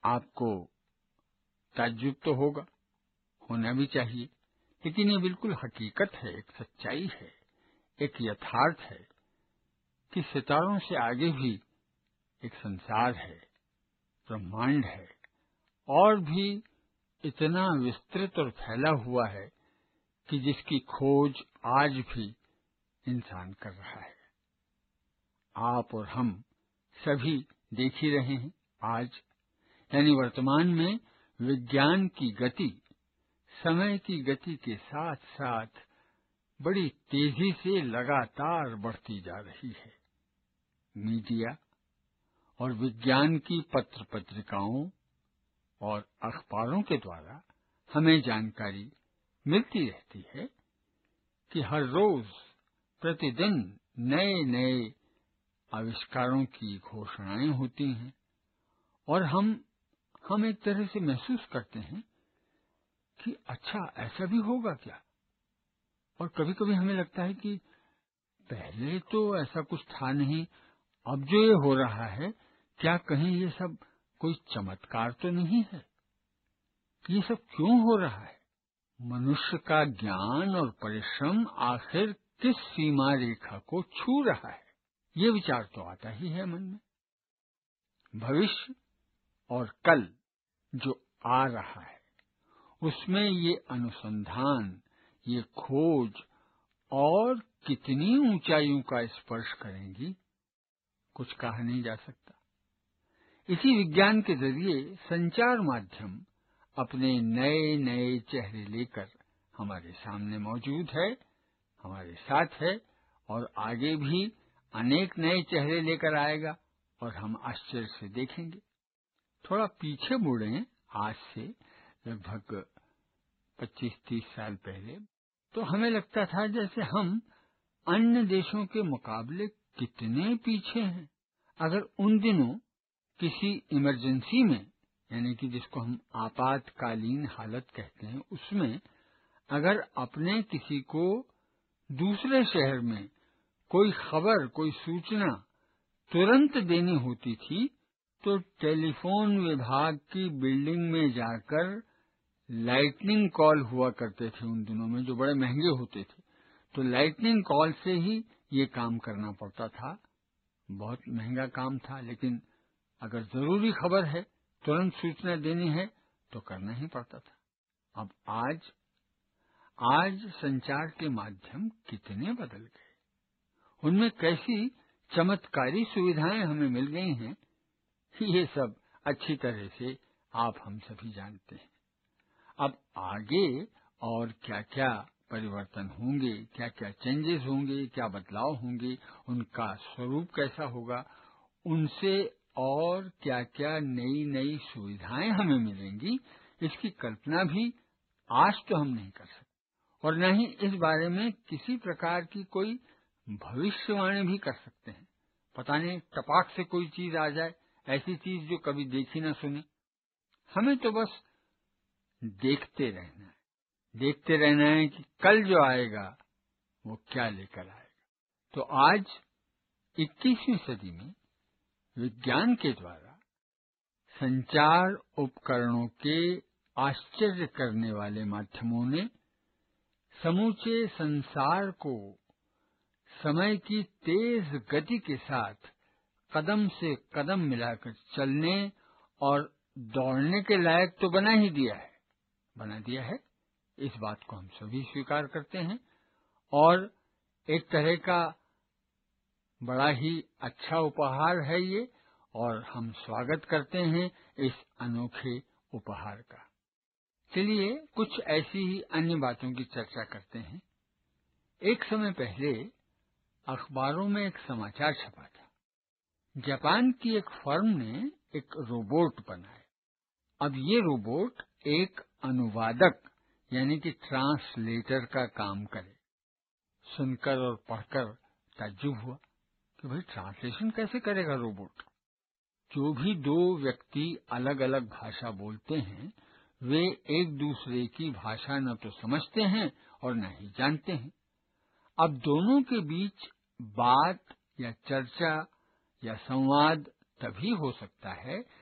आपको ताज्जुब तो होगा, होना भी चाहिए, लेकिन ये बिल्कुल हकीकत है, एक सच्चाई है, एक यथार्थ है कि सितारों से आगे भी एक संसार है, ब्रह्मांड है, और भी इतना विस्तृत और फैला हुआ है कि जिसकी खोज आज भी इंसान कर रहा है। आप और हम सभी देख ही रहे हैं आज, यानी वर्तमान में विज्ञान की गति समय की गति के साथ साथ बड़ी तेजी से लगातार बढ़ती जा रही है। मीडिया और विज्ञान की पत्र पत्रिकाओं और अखबारों के द्वारा हमें जानकारी मिलती रहती है कि हर रोज प्रतिदिन नए नए आविष्कारों की घोषणाएं होती हैं, और हम एक तरह से महसूस करते हैं कि अच्छा ऐसा भी होगा क्या। और कभी कभी हमें लगता है कि पहले तो ऐसा कुछ था नहीं, अब जो ये हो रहा है क्या कहीं ये सब कोई चमत्कार तो नहीं है, ये सब क्यों हो रहा है। मनुष्य का ज्ञान और परिश्रम आखिर किस सीमा रेखा को छू रहा है, ये विचार तो आता ही है मन में। भविष्य और कल जो आ रहा है उसमें ये अनुसंधान, ये खोज और कितनी ऊंचाइयों का स्पर्श करेंगी, कुछ कहा नहीं जा सकता। इसी विज्ञान के जरिए संचार माध्यम अपने नए नए चेहरे लेकर हमारे सामने मौजूद है, हमारे साथ है, और आगे भी अनेक नए चेहरे लेकर आएगा और हम आश्चर्य से देखेंगे। थोड़ा पीछे मुड़ें, आज से लगभग 25-30 साल पहले, तो हमें लगता था जैसे हम अन्य देशों के मुकाबले कितने पीछे हैं। अगर उन दिनों किसी इमरजेंसी में, यानी कि जिसको हम आपातकालीन हालत कहते हैं, उसमें अगर अपने किसी को दूसरे शहर में कोई खबर, कोई सूचना तुरंत देनी होती थी, तो टेलीफोन विभाग की बिल्डिंग में जाकर लाइटनिंग कॉल हुआ करते थे उन दिनों में, जो बड़े महंगे होते थे। तो लाइटनिंग कॉल से ही ये काम करना पड़ता था, बहुत महंगा काम था, लेकिन अगर जरूरी खबर है, तुरंत सूचना देनी है, तो करना ही पड़ता था। अब आज संचार के माध्यम कितने बदल गए, उनमें कैसी चमत्कारी सुविधाएं हमें मिल गई हैं, ये सब अच्छी तरह से आप हम सभी जानते हैं। अब आगे और क्या क्या परिवर्तन होंगे, क्या क्या चेंजेस होंगे, क्या बदलाव होंगे, उनका स्वरूप कैसा होगा, उनसे और क्या क्या नई नई सुविधाएं हमें मिलेंगी, इसकी कल्पना भी आज तो हम नहीं कर सकते, और न ही इस बारे में किसी प्रकार की कोई भविष्यवाणी भी कर सकते हैं। पता नहीं टपाक से कोई चीज आ जाए, ऐसी चीज जो कभी देखी न सुनी। हमें तो बस देखते रहना है कि कल जो आएगा वो क्या लेकर आएगा। तो आज 21वीं सदी में विज्ञान के द्वारा संचार उपकरणों के आश्चर्य करने वाले माध्यमों ने समूचे संसार को समय की तेज गति के साथ कदम से कदम मिलाकर चलने और दौड़ने के लायक तो बना दिया है। इस बात को हम सभी स्वीकार करते हैं, और एक तरह का बड़ा ही अच्छा उपहार है ये, और हम स्वागत करते हैं इस अनोखे उपहार का। चलिए कुछ ऐसी ही अन्य बातों की चर्चा करते हैं। एक समय पहले अखबारों में एक समाचार छपा था, जापान की एक फर्म ने एक रोबोट बनाया। अब ये रोबोट एक अनुवादक यानी कि ट्रांसलेटर का काम करे। सुनकर और पढ़कर ताज्जुब हुआ कि भाई ट्रांसलेशन कैसे करेगा रोबोट। जो भी दो व्यक्ति अलग अलग भाषा बोलते हैं, वे एक दूसरे की भाषा न तो समझते हैं और न ही जानते हैं। अब दोनों के बीच बात या चर्चा या संवाद तभी हो सकता है